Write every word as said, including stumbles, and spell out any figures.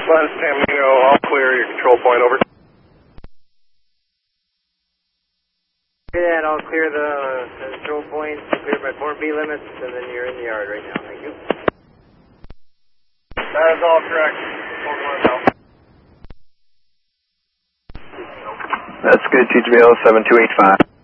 Lens Tamino, all clear your control point, over. Yeah, and I'll clear the, the control points, clear by four B limits, and then you're in the yard right now. Thank you. That is all correct. That's good, T G B L seven two eight five.